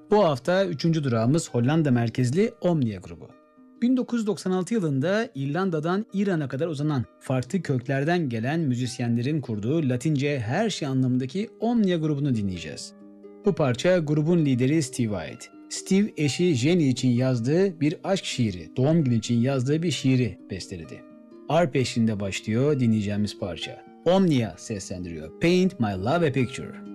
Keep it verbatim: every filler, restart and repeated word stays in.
Bu hafta üçüncü durağımız Hollanda merkezli Omnia grubu. bin dokuz yüz doksan altı yılında İrlanda'dan İran'a kadar uzanan farklı köklerden gelen müzisyenlerin kurduğu Latince her şey anlamındaki Omnia grubunu dinleyeceğiz. Bu parça grubun lideri Steve ait. Steve eşi Jenny için yazdığı bir aşk şiiri, doğum günü için yazdığı bir şiiri besteledi. Arp eşliğinde başlıyor dinleyeceğimiz parça. Omnia seslendiriyor. Paint My Love a Picture.